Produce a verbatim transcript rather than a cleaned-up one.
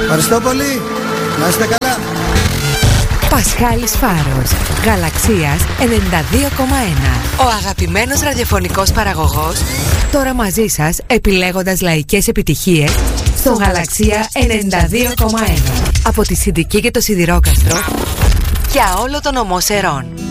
Ευχαριστώ πολύ. Να είστε καλά. Πασχάλης Φάρος, Γαλαξίας ενενήντα δύο κόμμα ένα. Ο αγαπημένος ραδιοφωνικός παραγωγός, τώρα μαζί σας επιλέγοντας λαϊκές επιτυχίες στο Γαλαξία ενενήντα δύο κόμμα ένα. Από τη Συντική και το Σιδηρόκαστρο για όλο τον ομό Σερών.